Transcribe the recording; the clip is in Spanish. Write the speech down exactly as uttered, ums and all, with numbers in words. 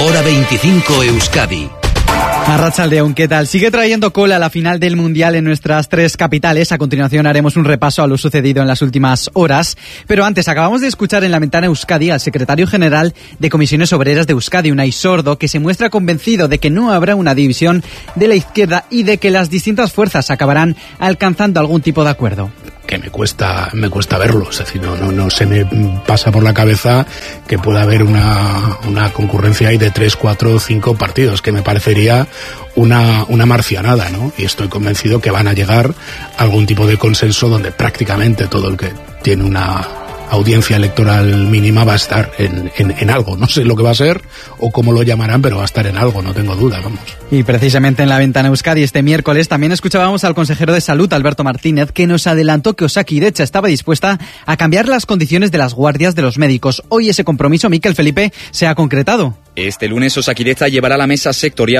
Hora veinticinco Euskadi. Arratsaldeon, ¿qué tal? Sigue trayendo cola la final del Mundial en nuestras tres capitales. A continuación haremos un repaso a lo sucedido en las últimas horas. Pero antes, acabamos de escuchar en la ventana Euskadi al secretario general de Comisiones Obreras de Euskadi, Unai Sordo, que se muestra convencido de que no habrá una división de la izquierda y de que las distintas fuerzas acabarán alcanzando algún tipo de acuerdo. Que me cuesta me cuesta verlo, es decir, no, no, no se me pasa por la cabeza que pueda haber una, una concurrencia ahí de tres, cuatro, cinco partidos, que me parecería una, una marcianada, ¿no? Y estoy convencido que van a llegar a algún tipo de consenso donde prácticamente todo el que tiene una audiencia electoral mínima va a estar en, en, en algo. No sé lo que va a ser o cómo lo llamarán, pero va a estar en algo, no tengo duda, vamos. Y precisamente en la ventana Euskadi este miércoles también escuchábamos al consejero de Salud, Alberto Martínez, que nos adelantó que Osakidetza estaba dispuesta a cambiar las condiciones de las guardias de los médicos. Hoy ese compromiso, Mikel Felipe, se ha concretado. Este lunes Osakidetza llevará a la mesa sectorial